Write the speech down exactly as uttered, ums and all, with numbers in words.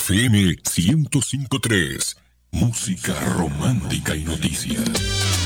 F M ciento cinco punto tres. Música romántica y noticias.